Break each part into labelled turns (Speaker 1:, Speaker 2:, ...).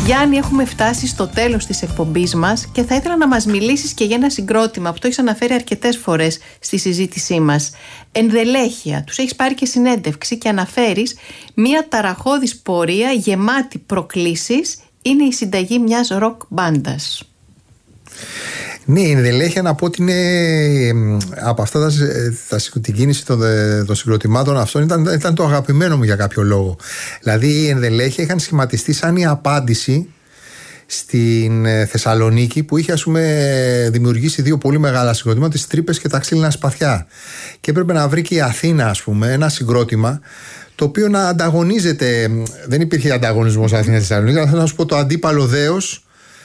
Speaker 1: Γιάννη, έχουμε φτάσει στο τέλος της εκπομπής μας και θα ήθελα να μας μιλήσεις και για ένα συγκρότημα που το έχεις αναφέρει αρκετές φορές στη συζήτησή μας. Ενδελέχεια. Τους έχεις πάρει και συνέντευξη και αναφέρεις μια ταραχώδης πορεία γεμάτη προκλήσεις. Είναι η συνταγή μιας ροκ μπάντας.
Speaker 2: Ναι, η ενδελέχεια να πω ότι είναι από αυτά την κίνηση των συγκροτημάτων αυτών ήταν το αγαπημένο μου για κάποιο λόγο. Δηλαδή η ενδελέχεια είχαν σχηματιστεί σαν η απάντηση στην Θεσσαλονίκη που είχε, ας πούμε, δημιουργήσει δύο πολύ μεγάλα συγκροτήματα, τις Τρύπες και τα Ξύλινα Σπαθιά, και έπρεπε να βρει και η Αθήνα, ας πούμε, ένα συγκρότημα το οποίο να ανταγωνίζεται. Δεν υπήρχε ανταγωνισμός Αθήνα-Θεσσαλονίκη, αλλά θέλω να σου πω το αντίπαλο δέος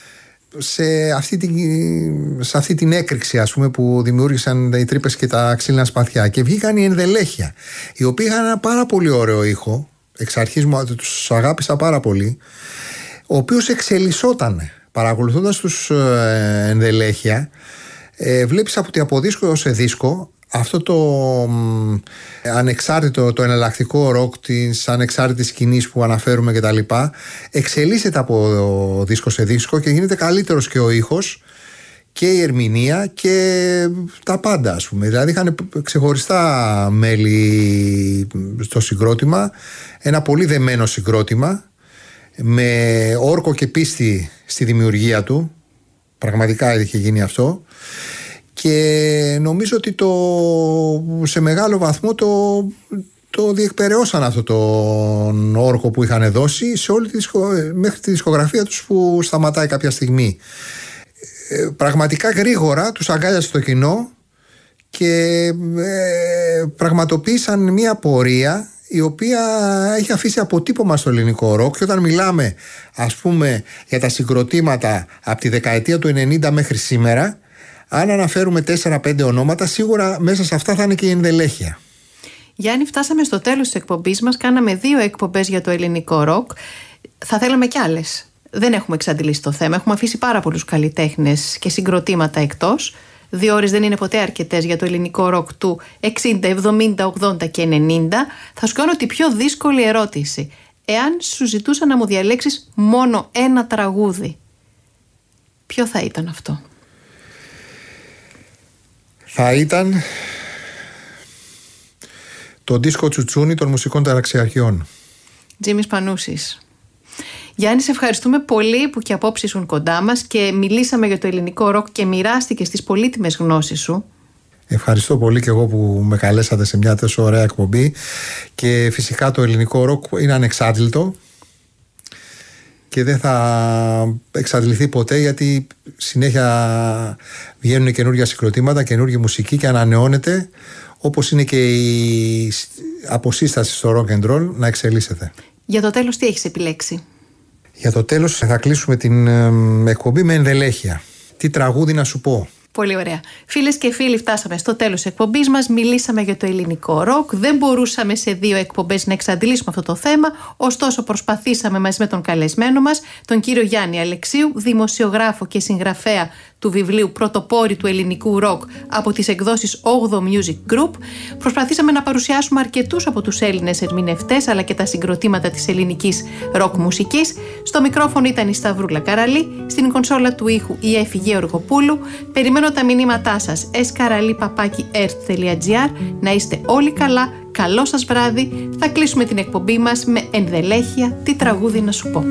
Speaker 2: σε αυτή την έκρηξη, ας πούμε, που δημιούργησαν οι Τρύπες και τα Ξύλινα Σπαθιά, και βγήκαν οι Ενδελέχεια, οι οποίοι είχαν ένα πάρα πολύ ωραίο ήχο. Εξ αρχής τους αγάπησα πάρα πολύ, ο οποίος εξελισσόταν. Παρακολουθώντας τους Ενδελέχεια, βλέπεις από δίσκο σε δίσκο αυτό το ανεξάρτητο, το εναλλακτικό ροκ της ανεξάρτητης σκηνής που αναφέρουμε και τα λοιπά, εξελίσσεται από δίσκο σε δίσκο και γίνεται καλύτερος και ο ήχος και η ερμηνεία και τα πάντα, ας πούμε. Δηλαδή είχαν ξεχωριστά μέλη στο συγκρότημα, ένα πολύ δεμένο συγκρότημα με όρκο και πίστη στη δημιουργία του. Πραγματικά είχε γίνει αυτό. Και νομίζω ότι σε μεγάλο βαθμό το διεκπεραιώσαν αυτό τον όρκο που είχαν δώσει σε όλη μέχρι τη δισκογραφία τους που σταματάει κάποια στιγμή. Πραγματικά γρήγορα τους αγκάλιασε το κοινό και πραγματοποίησαν μια πορεία η οποία έχει αφήσει αποτύπωμα στο ελληνικό ροκ. Και όταν μιλάμε, ας πούμε, για τα συγκροτήματα από τη δεκαετία του 90 μέχρι σήμερα, αν αναφέρουμε 4-5 ονόματα, σίγουρα μέσα σε αυτά θα είναι και η Ενδελέχεια.
Speaker 1: Γιάννη, φτάσαμε στο τέλος της εκπομπής μας. Κάναμε 2 εκπομπές για το ελληνικό ροκ. Θα θέλαμε κι άλλες. Δεν έχουμε εξαντλήσει το θέμα. Έχουμε αφήσει πάρα πολλούς καλλιτέχνες και συγκροτήματα εκτός. 2 ώρες δεν είναι ποτέ αρκετές για το ελληνικό ροκ του 60, 70, 80 και 90. Θα σου κάνω τη πιο δύσκολη ερώτηση. Εάν σου ζητούσα να μου διαλέξεις μόνο ένα τραγούδι, ποιο θα ήταν αυτό?
Speaker 2: Θα ήταν το δίσκο Τσουτσούνι των Μουσικών Ταραξιαρχιών.
Speaker 1: Τζίμις Πανούσης. Γιάννη, σε ευχαριστούμε πολύ που και απόψε ήσουν κοντά μας και μιλήσαμε για το ελληνικό ροκ και μοιράστηκες τις πολύτιμες γνώσεις σου.
Speaker 2: Ευχαριστώ πολύ και εγώ που με καλέσατε σε μια τόσο ωραία εκπομπή. Και φυσικά το ελληνικό ροκ είναι ανεξάντλητο και δεν θα εξαντληθεί ποτέ, γιατί συνέχεια βγαίνουν καινούργια συγκροτήματα, καινούργια μουσική και ανανεώνεται, όπως είναι και η αποσύσταση στο rock and roll να εξελίσσεται.
Speaker 1: Για το τέλος τι έχεις επιλέξει?
Speaker 2: Για το τέλος θα κλείσουμε την εκπομπή με Ενδελέχεια. Τι τραγούδι να σου πω?
Speaker 1: Πολύ ωραία. Φίλες και φίλοι, φτάσαμε στο τέλος της εκπομπής μας. Μιλήσαμε για το ελληνικό ροκ. Δεν μπορούσαμε σε 2 εκπομπές να εξαντλήσουμε αυτό το θέμα. Ωστόσο, προσπαθήσαμε μαζί με τον καλεσμένο μας, τον κύριο Γιάννη Αλεξίου, δημοσιογράφο και συγγραφέα του βιβλίου Πρωτοπόροι του ελληνικού ροκ από τις εκδόσεις 8 Music Group. Προσπαθήσαμε να παρουσιάσουμε αρκετούς από τους Έλληνες ερμηνευτές αλλά και τα συγκροτήματα της ελληνικής ροκ μουσικής. Στο μικρόφωνο ήταν η Σταυρούλα Καραλή, στην κονσόλα του ήχου η Έφη Γεωργοπούλου. Περιμένω τα μηνύματά σας eskarali@earth.gr. Να είστε όλοι καλά, καλό σας βράδυ. Θα κλείσουμε την εκπομπή μας με Ενδελέχεια, τι τραγούδι να σου πω.